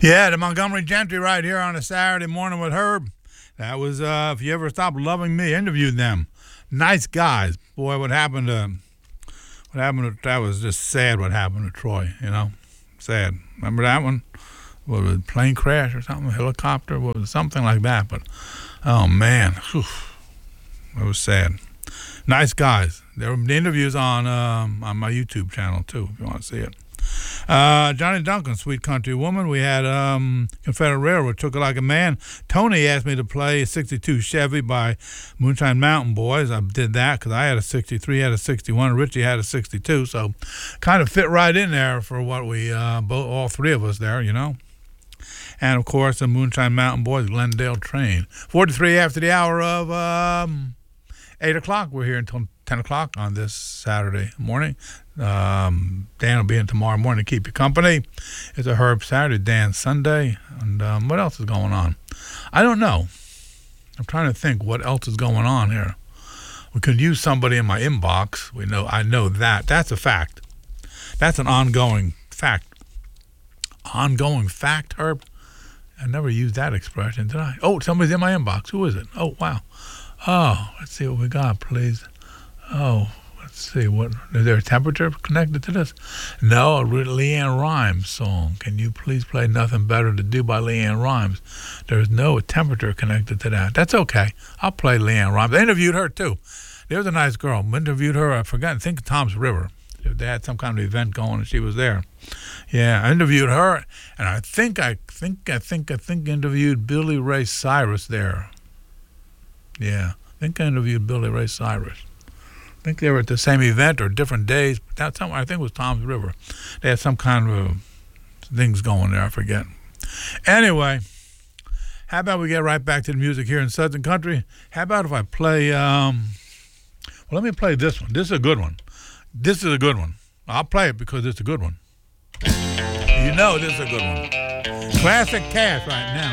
Yeah, the Montgomery Gentry right here on a Saturday morning with Herb. That was If You Ever Stop Loving Me. Interviewed them. Nice guys. Boy, that was just sad what happened to Troy, you know. Sad. Remember that one? What was it, plane crash or something? Helicopter? What was it? Something like that. But, oh, man. Whew. It was sad. Nice guys. There were the interviews on my YouTube channel, too, if you want to see it. Johnny Duncan, Sweet Country Woman. We had Confederate Railroad, Took It Like a Man. Tony asked me to play 62 Chevy by Moonshine Mountain Boys. I did that because I had a 63, had a 61, Richie had a 62, so kind of fit right in there for what we, all three of us there, you know. And, of course, the Moonshine Mountain Boys, Glendale Train. 43 after the hour of 8 o'clock. We're here until 10 o'clock on this Saturday morning. Dan will be in tomorrow morning to keep you company. It's a Herb Saturday, Dan Sunday. And what else is going on? I don't know. I'm trying to think what else is going on here. We could use somebody in my inbox. I know that. That's a fact. That's an ongoing fact. Ongoing fact, Herb? I never used that expression, did I? Oh, somebody's in my inbox. Who is it? Oh, wow. Oh, let's see what we got, please. Oh, let's see. Is there a temperature connected to this? No, a LeAnn Rimes song. Can you please play Nothing Better to Do by LeAnn Rimes? There's no temperature connected to that. That's okay. I'll play LeAnn Rimes. I interviewed her, too. There was a nice girl. I interviewed her, I think of Tom's River. They had some kind of event going, and she was there. Yeah, I interviewed her, and I think interviewed Billy Ray Cyrus there. Yeah, I think I interviewed Billy Ray Cyrus. I think they were at the same event or different days. That's somewhere. I think it was Tom's River. They had some kind of things going there. I forget. Anyway, how about we get right back to the music here in Southern Country? How about if I play? Let me play this one. This is a good one. This is a good one. I'll play it because it's a good one. You know this is a good one. Classic Cash right now.